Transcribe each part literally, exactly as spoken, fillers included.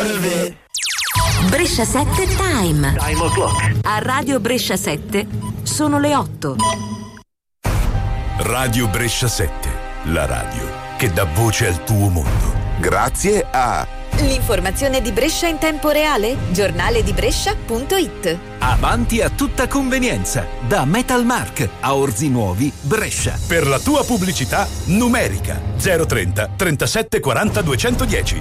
evolve. Brescia sette Time. Time o'clock. A Radio Brescia sette sono le otto. Radio Brescia sette, la radio che dà voce al tuo mondo. Grazie a l'informazione di Brescia in tempo reale, giornale di Brescia punto it. Avanti a tutta convenienza, da Metalmark a Orzi Nuovi, Brescia. Per la tua pubblicità numerica zero trenta trentasette quaranta duecentodieci.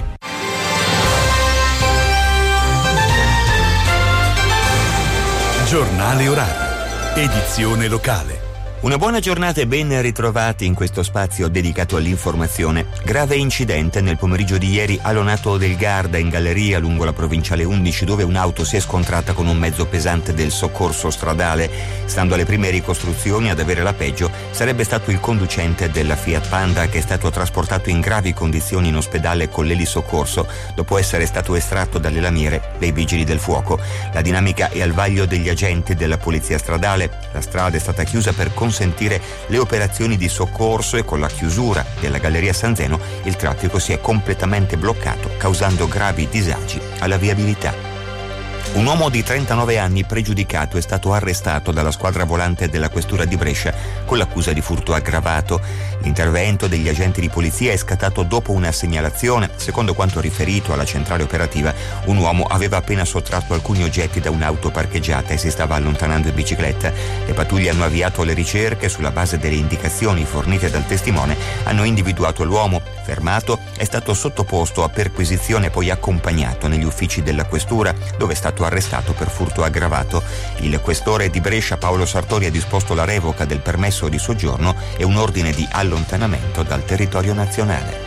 Giornale orario, edizione locale. Una buona giornata e ben ritrovati in questo spazio dedicato all'informazione. Grave incidente nel pomeriggio di ieri a Lonato del Garda, in galleria lungo la provinciale undici, dove un'auto si è scontrata con un mezzo pesante del soccorso stradale. Stando alle prime ricostruzioni, ad avere la peggio sarebbe stato il conducente della Fiat Panda, che è stato trasportato in gravi condizioni in ospedale con l'elisoccorso dopo essere stato estratto dalle lamiere dei vigili del fuoco. La dinamica è al vaglio degli agenti della polizia stradale. La strada è stata chiusa per consentire le operazioni di soccorso e con la chiusura della galleria San Zeno il traffico si è completamente bloccato, causando gravi disagi alla viabilità. Un uomo di trentanove anni pregiudicato è stato arrestato dalla squadra volante della questura di Brescia con l'accusa di furto aggravato. L'intervento degli agenti di polizia è scattato dopo una segnalazione. Secondo quanto riferito alla centrale operativa, un uomo aveva appena sottratto alcuni oggetti da un'auto parcheggiata e si stava allontanando in bicicletta. Le pattuglie hanno avviato le ricerche. Sulla base delle indicazioni fornite dal testimone hanno individuato l'uomo. Fermato, è stato sottoposto a perquisizione e poi accompagnato negli uffici della questura, dove è stato arrestato per furto aggravato. Il questore di Brescia Paolo Sartori ha disposto la revoca del permesso di soggiorno e un ordine di allontanamento dal territorio nazionale.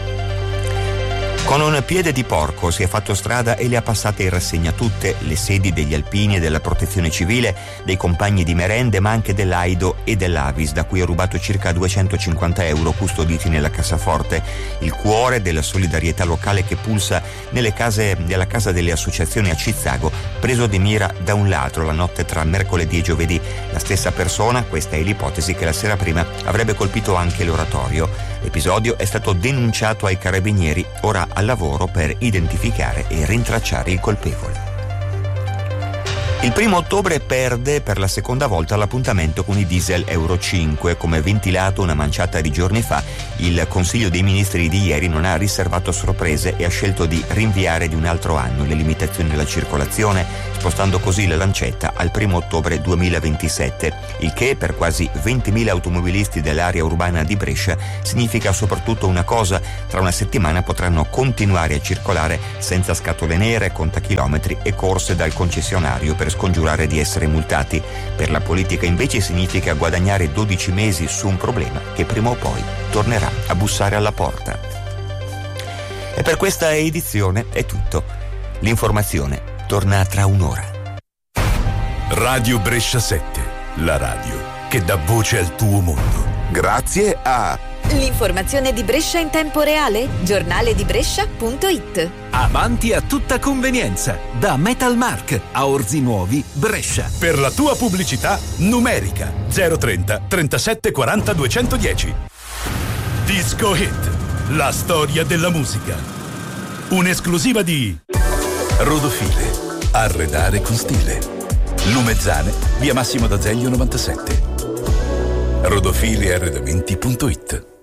Con un piede di porco si è fatto strada e le ha passate in rassegna tutte le sedi degli Alpini e della Protezione Civile, dei compagni di merende, ma anche dell'Aido e dell'Avis, da cui ha rubato circa duecentocinquanta euro custoditi nella cassaforte. Il cuore della solidarietà locale che pulsa nelle case della Casa delle Associazioni a Cizzago, preso di mira da un ladro la notte tra mercoledì e giovedì. La stessa persona, questa è l'ipotesi, che la sera prima avrebbe colpito anche l'oratorio. L'episodio è stato denunciato ai carabinieri, ora al lavoro per identificare e rintracciare il colpevole. Il primo ottobre perde per la seconda volta l'appuntamento con i diesel Euro cinque. Come ventilato una manciata di giorni fa, il Consiglio dei Ministri di ieri non ha riservato sorprese e ha scelto di rinviare di un altro anno le limitazioni alla circolazione, spostando così la lancetta al primo ottobre duemilaventisette, il che per quasi ventimila automobilisti dell'area urbana di Brescia significa soprattutto una cosa: tra una settimana potranno continuare a circolare senza scatole nere, contachilometri e corse dal concessionario per scongiurare di essere multati. Per la politica invece significa guadagnare dodici mesi su un problema che prima o poi tornerà a bussare alla porta. E per questa edizione è tutto. L'informazione torna tra un'ora. Radio Brescia sette, la radio che dà voce al tuo mondo. Grazie a l'informazione di Brescia in tempo reale, giornale di Brescia punto it. Avanti a tutta convenienza, da Metalmark a Orzi Nuovi, Brescia. Per la tua pubblicità numerica zero trenta trentasette quaranta duecentodieci. Disco Hit, la storia della musica. Un'esclusiva di Rodofile, arredare con stile. Lumezzane, via Massimo d'Azeglio novantasette. rodofile arredamenti punto it.